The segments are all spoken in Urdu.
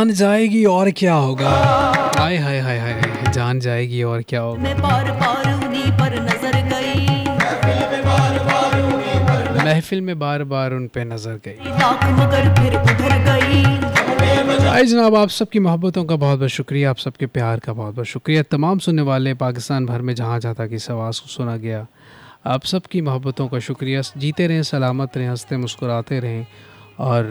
جان جائے گی اور کیا ہوگا, ہائے ہائے ہائے ہائے, جان جائے گی اور کیا ہوگا. میں بار بار انہیں پر نظر گئی, محفل میں بار بار ان پہ نظر گئی. لاکھ مگر پھر ادھر گئی. آئے جناب, آپ سب کی محبتوں کا بہت بہت شکریہ, آپ سب کے پیار کا بہت بہت شکریہ. تمام سننے والے پاکستان بھر میں جہاں جہاں تک اس آواز کو سنا گیا, آپ سب کی محبتوں کا شکریہ. جیتے رہیں, سلامت رہیں, ہنستے مسکراتے رہیں. اور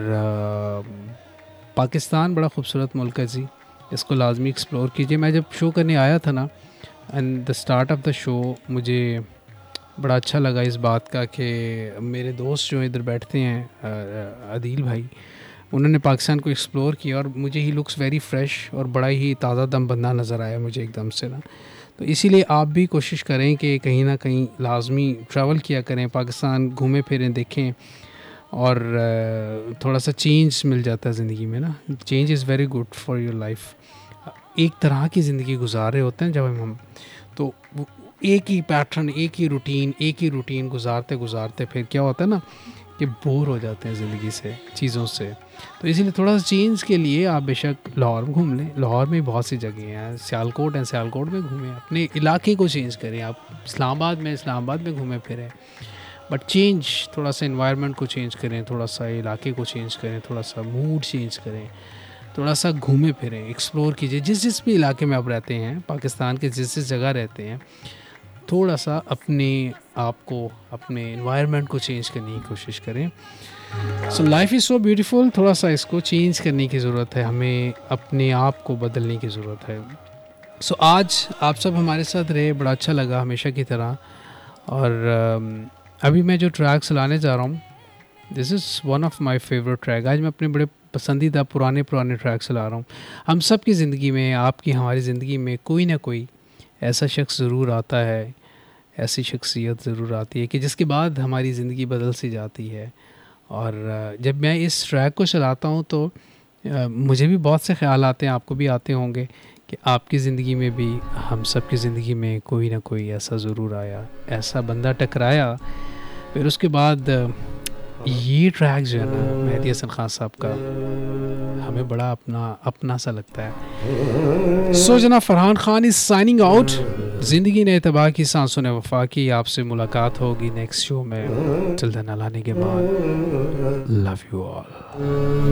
پاکستان بڑا خوبصورت ملک ہے جی, اس کو لازمی ایکسپلور کیجیے. میں جب شو کرنے آیا تھا نا, and the start of the شو, مجھے بڑا اچھا لگا اس بات کا کہ میرے دوست جو ادھر بیٹھتے ہیں, عدیل بھائی, انہوں نے پاکستان کو ایکسپلور کیا, اور مجھے ہی لکس ویری فریش اور بڑا ہی تازہ دم بندہ نظر آیا مجھے ایک دم سے نا. تو اسی لیے آپ بھی کوشش کریں کہ کہیں نہ کہیں لازمی ٹریول کیا کریں, پاکستان گھومیں پھریں, دیکھیں, اور تھوڑا سا چینج مل جاتا ہے زندگی میں نا. Change is very good for your life. ایک طرح کی زندگی گزار رہے ہوتے ہیں جب ہم, تو ایک ہی پیٹرن, ایک ہی روٹین گزارتے گزارتے پھر کیا ہوتا ہے نا کہ بور ہو جاتے ہیں زندگی سے, چیزوں سے. تو اسی لیے تھوڑا سا چینج کے لیے آپ بے شک لاہور گھوم لیں. لاہور میں بہت سی جگہیں ہیں, سیالکوٹ ہیں, سیالکوٹ میں گھومیں, اپنے علاقے کو چینج کریں. آپ اسلام آباد میں گھومیں پھریں, بٹ چینج, تھوڑا سا انوائرمنٹ کو چینج کریں, تھوڑا سا علاقے کو چینج کریں, تھوڑا سا موڈ چینج کریں, تھوڑا سا گھومیں پھریں, ایکسپلور کیجیے. جس بھی علاقے میں آپ رہتے ہیں, پاکستان کے جس جگہ رہتے ہیں, تھوڑا سا اپنے آپ کو, اپنے انوائرمنٹ کو چینج کرنے کی کوشش کریں. So life is so beautiful. تھوڑا سا اس کو چینج کرنے کی ضرورت ہے, ہمیں اپنے آپ کو بدلنے کی ضرورت ہے. سو آج آپ سب ہمارے ساتھ رہے, بڑا اچھا لگا ہمیشہ کی طرح. اور ابھی میں جو ٹریک چلانے جا رہا ہوں, دس is one of my favourite track. آج میں اپنے بڑے پسندیدہ پرانے ٹریک چلا رہا ہوں. ہم سب کی زندگی میں, آپ کی, ہماری زندگی میں کوئی نہ کوئی ایسا شخص ضرور آتا ہے, ایسی شخصیت ضرور آتی ہے کہ جس کے بعد ہماری زندگی بدل سی جاتی ہے. اور جب میں اس ٹریک کو چلاتا ہوں تو مجھے بھی بہت سے خیال آتے ہیں, آپ کو بھی آتے ہوں گے, کہ آپ کی زندگی میں بھی, ہم سب کی زندگی میں کوئی نہ کوئی ایسا ضرور آیا, ایسا بندہ ٹکرایا. پھر اس کے بعد یہ ٹریک جو ہے نا مہدی حسن خان صاحب کا, ہمیں بڑا اپنا سا لگتا ہے. سو جناب, فرحان خان از سائننگ آؤٹ. زندگی نے اتباع کی, سانسوں نے وفا کی. آپ سے ملاقات ہوگی نیکسٹ شو میں, چل دن لانے کے بعد. Love you all.